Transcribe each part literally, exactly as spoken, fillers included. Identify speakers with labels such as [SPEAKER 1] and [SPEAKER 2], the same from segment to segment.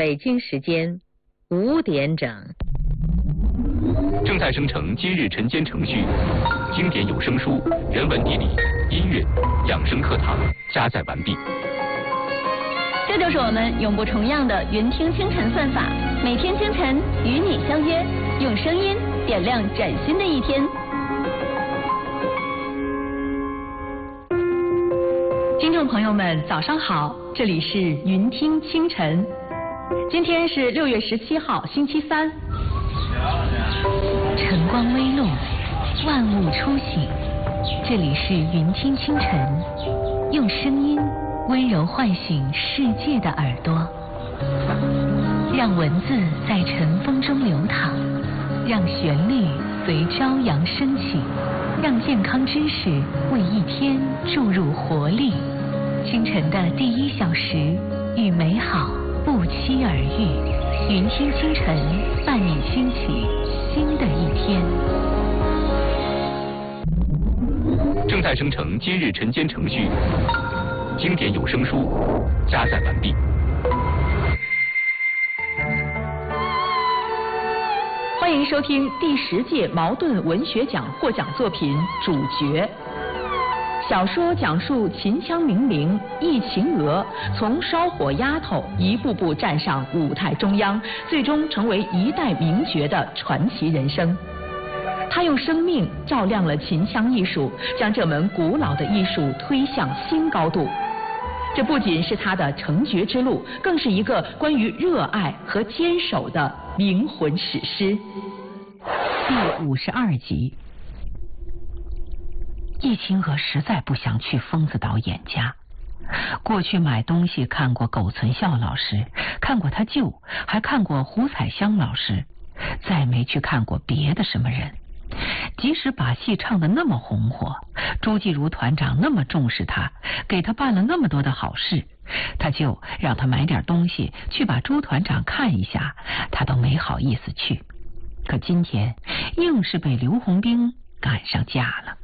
[SPEAKER 1] 北京时间五点整。
[SPEAKER 2] 正在生成今日晨间程序，经典有声书、人文地理、音乐、养生课堂加载完毕。
[SPEAKER 3] 这就是我们永不重样的云听清晨算法，每天清晨与你相约，用声音点亮崭新的一天。听众朋友们，早上好，这里是云听清晨。今天是六月十七号，星期三。
[SPEAKER 4] 晨光微露，万物初醒。这里是云听清晨，用声音温柔唤醒世界的耳朵，让文字在晨风中流淌，让旋律随朝阳升起，让健康知识为一天注入活力。清晨的第一小时，与美好不期而遇。云听清晨，伴你兴起新的一天。
[SPEAKER 2] 正在生成今日晨间程序，经典有声书加载完毕。
[SPEAKER 3] 欢迎收听第十届茅盾文学奖获奖作品《主角》。小说讲述秦腔名伶易秦娥从烧火丫头一步步站上舞台中央，最终成为一代名角的传奇人生。她用生命照亮了秦腔艺术，将这门古老的艺术推向新高度。这不仅是她的成角之路，更是一个关于热爱和坚守的灵魂史诗。
[SPEAKER 4] 第五十二集。易秦娥实在不想去疯子导演家。过去买东西看过苟存孝老师，看过他舅，还看过胡彩香老师，再没去看过别的什么人。即使把戏唱得那么红火，朱继如团长那么重视他，给他办了那么多的好事，他就让他买点东西去把朱团长看一下，他都没好意思去。可今天硬是被刘洪兵赶上架了。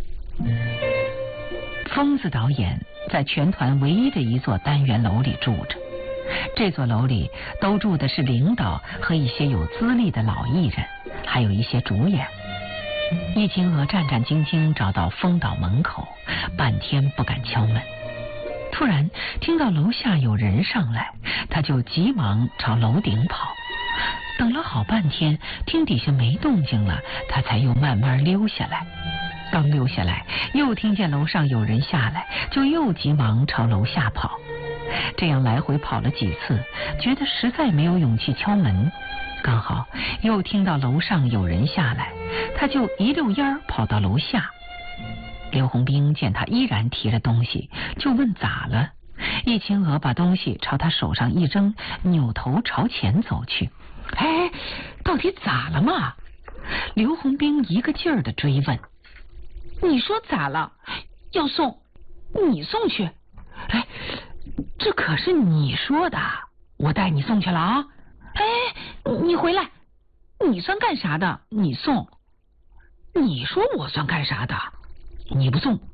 [SPEAKER 4] 疯子导演在全团唯一的一座单元楼里住着，这座楼里都住的是领导和一些有资历的老艺人，还有一些主演。易秦娥战战兢兢找到疯导门口，半天不敢敲门。突然听到楼下有人上来，他就急忙朝楼顶跑。等了好半天，听底下没动静了，他才又慢慢溜下来。刚溜下来，又听见楼上有人下来，就又急忙朝楼下跑。这样来回跑了几次，觉得实在没有勇气敲门。刚好又听到楼上有人下来，他就一溜烟跑到楼下。刘洪兵见他依然提着东西，就问咋了。易秦娥把东西朝他手上一扔，扭头朝前走去。哎，到底咋了嘛？刘洪兵一个劲儿的追问。
[SPEAKER 5] 你说咋了？要送，你送去。
[SPEAKER 4] 哎，这可是你说的，我带你送去了啊。
[SPEAKER 5] 哎，你回来，你算干啥的？你送。
[SPEAKER 4] 你说我算干啥的？你不送，